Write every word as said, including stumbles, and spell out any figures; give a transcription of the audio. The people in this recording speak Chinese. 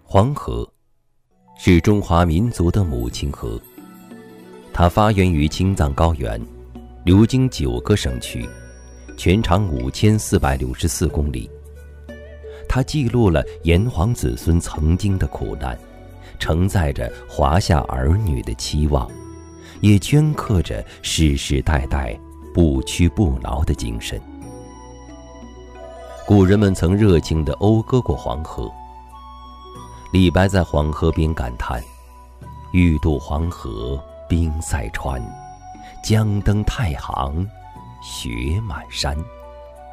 黄河是中华民族的母亲河，它发源于青藏高原，流经九个省区，全长五千四百六十四公里。它记录了炎黄子孙曾经的苦难，承载着华夏儿女的期望，也镌刻着世世代代不屈不挠的精神。古人们曾热情地讴歌过黄河。李白在黄河边感叹：欲渡黄河冰塞川，将登太行雪满山。